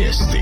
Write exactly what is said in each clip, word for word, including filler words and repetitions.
vijesti.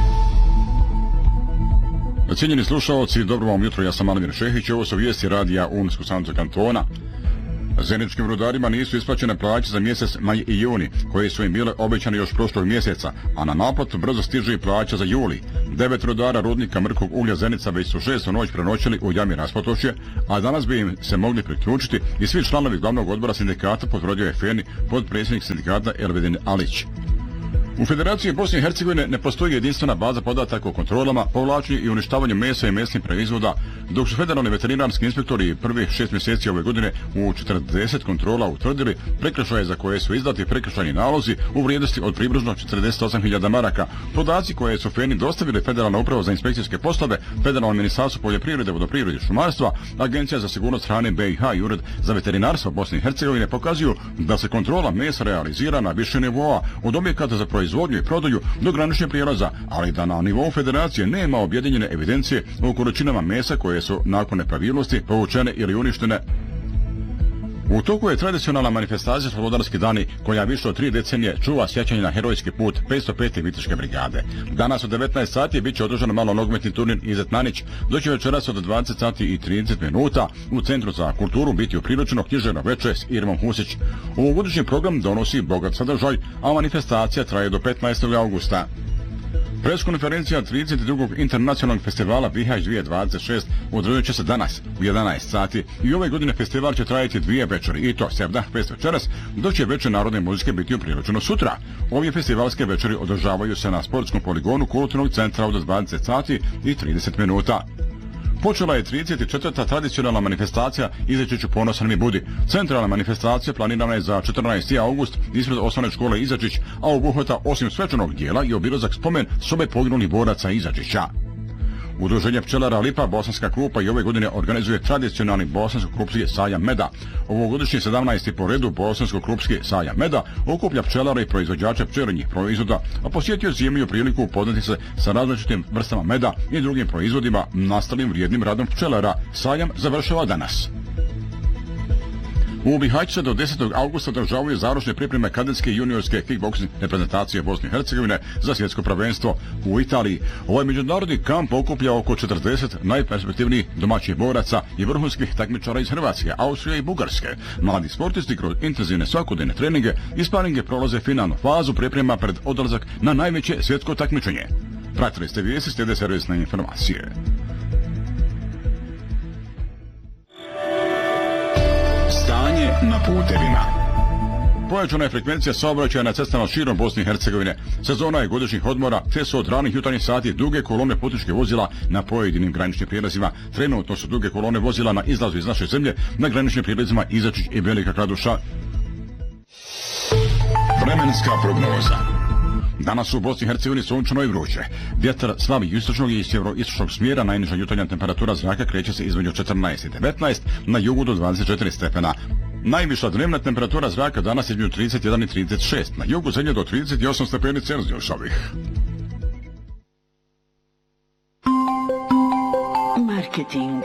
Cijenjeni slušalci, dobro vam jutro, ja sam Almir Šehić, ovo su vijesti radija Unsko-Sanskog kantona. Zeničkim rudarima nisu isplaćene plaće za mjesec maj i juni, koje su im bile obećane još prošlog mjeseca, a na naplatu brzo stiže i plaća za juli. Devet rudara rudnika mrkog uglja Zenica već su šestu noć prenoćili u jami Raspotočje, a danas bi im se mogli priključiti i svi članovi glavnog odbora sindikata, potvrdio je Feni, podpredsjednik sindikata Elvedin Alić. U Federaciji Bosne i Hercegovine ne postoji jedinstvena baza podataka o kontrolama, povlačenju i uništavanju mesa i mesnih proizvoda, dok su federalni veterinarski inspektori prvih šest mjeseci ove godine u četrdeset kontrola utvrdili prekršaje za koje su izdati prekršajni nalozi u vrijednosti od približno četrdeset osam hiljada maraka. Podaci koje su Feni dostavili Federalna uprava za inspekcijske poslove, Federalno ministarstvo poljoprivrede, vodoprivrede i šumarstva, Agencija za sigurnost hrane B i H i Ured za veterinarstvo Bosne i Hercegovine pokazuju da se kontrola mesa realizira na više nivoa, od objekata za proizvodnju i prodaju do graničnih prijelaza, ali da na nivou federacije nema objedinjene evidencije o količinama mesa koje su nakon nepravilnosti povučene ili uništene. U toku je tradicionalna manifestacija Slobodarski dani, koja više od tri decenije čuva sjećanje na herojski put petsto pete Viteške brigade. Danas od devetnaest sati bit će održan malo nogometni turnir Izet Nanić, dok će večeras od dvadeset sati i trideset minuta u Centru za kulturu biti upriličeno književno večer s Irmom Husić. Ovogodišnji program donosi bogat sadržaj, a manifestacija traje do petnaestog augusta. Preskonferencija trideset drugog internacionalnog festivala Bihać dvije tisuće dvadeset šest održat će se danas u jedanaest sati i ove godine festival će trajati dvije večeri, i to Sevdah Fest večeras, dok će večer narodne muzike biti upriličeno sutra. Ove festivalske večeri održavaju se na sportskom poligonu Kulturnog centra od dvadeset sati i trideset minuta. Počela je trideset četvrta tradicionalna manifestacija Izaći ću ponosan mi budi. Centralna manifestacija planirana je za četrnaesti august ispred osnovne škole Izačić, a obuhvata osim svečanog dijela i obilazak spomen sobe poginulih boraca Izačića. Udruženje pčelara Lipa Bosanska Krupa i ove godine organizuje tradicionalni bosansko-krupski sajam meda. Ovogodišnji sedamnaesti po redu bosansko-krupski sajam meda okuplja pčelara i proizvođače pčelinjih proizvoda, a posjetioci imaju priliku upoznati se sa različitim vrstama meda i drugim proizvodima nastalim vrijednim radom pčelara. Sajam završava danas. U Bihaću se do desetog augusta održavaju završne pripreme kadetske i juniorske kickboksing reprezentacije Bosne i Hercegovine za svjetsko prvenstvo u Italiji. Ovaj međunarodni kamp okuplja oko četrdeset najperspektivnijih domaćih boraca i vrhunskih takmičara iz Hrvatske, Austrije i Bugarske. Mladi sportisti kroz intenzivne svakodnevne treninge i sparinge prolaze finalnu fazu priprema pred odlazak na najveće svjetsko takmičenje. Pratili ste vijesti, slijede servisne informacije. Stanje na putevima. Pojačana je frekvencija saobraćaja na cestama širom Bosne i Hercegovine. Sezona je godišnjih odmora, te su od ranih jutarnjih sati duge kolone putničkih vozila na pojedinim graničnim prijelazima. Trenutno su duge kolone vozila na izlazu iz naše zemlje na graničnim prijelazima Izačić i Velika Kladuša. Vremenska prognoza. Danas u Bosni i Hercegovini sunčano i vruće. Vjetar slabi istočnog i sjeveroistočnog smjera, najniža jutarnja temperatura zraka kreće se između četrnaest i devetnaest, na jugu do dvadeset četiri stepena. Najviša dnevna temperatura zraka danas između trideset jedan i trideset šest, na jugu zemlje do trideset osam stepeni Celzijusovih. Marketing.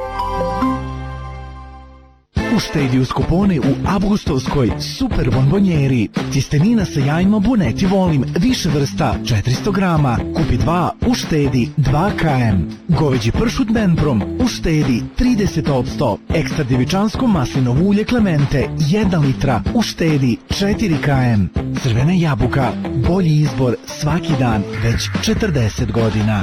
Uštedi uz kupone u avgustovskoj super bombonjeri. Tjestenina sa jajima Boneti volim, više vrsta, četiristo grama. Kupi dva, uštedi dva kilograma. Goveđi pršut Benprom, uštedi trideset posto. Ekstra djevičansko maslinovo ulje Clemente, jedna litra, uštedi četiri kilograma. Crvena jabuka, bolji izbor svaki dan, već četrdeset godina.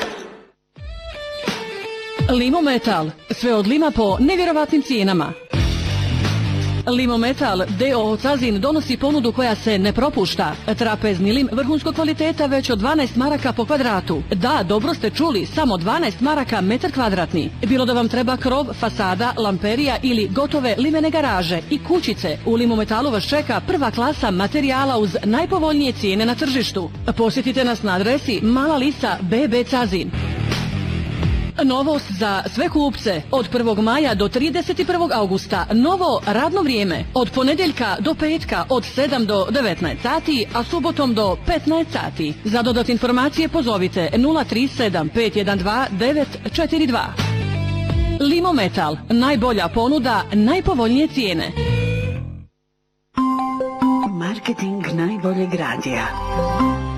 Limometal, sve od lima po nevjerovatnim cijenama. Limometal D O O Cazin donosi ponudu koja se ne propušta. Trapezni lim vrhunskog kvaliteta već od dvanaest maraka po kvadratu. Da, dobro ste čuli, samo dvanaest maraka metar kvadratni. Bilo da vam treba krov, fasada, lamperija ili gotove limene garaže i kućice, u Limometalu vas čeka prva klasa materijala uz najpovoljnije cijene na tržištu. Posjetite nas na adresi Mala Lisa B B Cazin. Novost za sve kupce. Od prvog maja do trideset prvog augusta novo radno vrijeme. Od ponedjeljka do petka od sedam do devetnaest sati, a subotom do petnaest sati. Za dodatne informacije pozovite nula tri sedam pet jedan dva devet četiri dva. Limometal. Najbolja ponuda, najpovoljnije cijene. Marketing najboljeg radija.